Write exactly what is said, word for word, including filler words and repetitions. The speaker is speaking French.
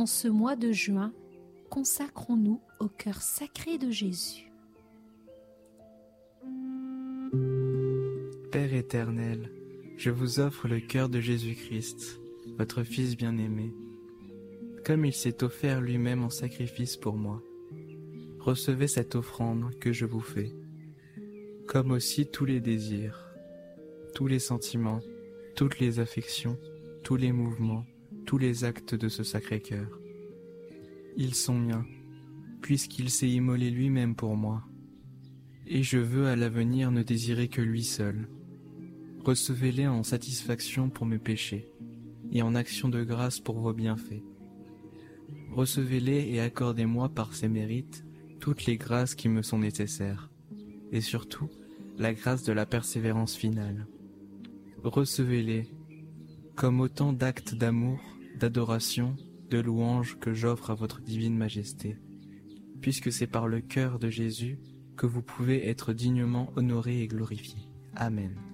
En ce mois de juin, consacrons-nous au cœur sacré de Jésus. Père éternel, je vous offre le cœur de Jésus-Christ, votre Fils bien-aimé. Comme il s'est offert lui-même en sacrifice pour moi, recevez cette offrande que je vous fais, comme aussi tous les désirs, tous les sentiments, toutes les affections, tous les mouvements, tous les actes de ce Sacré-Cœur. Ils sont miens, puisqu'il s'est immolé lui-même pour moi, et je veux à l'avenir ne désirer que lui seul. Recevez-les en satisfaction pour mes péchés, et en action de grâce pour vos bienfaits. Recevez-les et accordez-moi par ces mérites toutes les grâces qui me sont nécessaires, et surtout la grâce de la persévérance finale. Recevez-les comme autant d'actes d'amour, d'adoration, de louange que j'offre à votre divine majesté, puisque c'est par le cœur de Jésus que vous pouvez être dignement honoré et glorifié. Amen.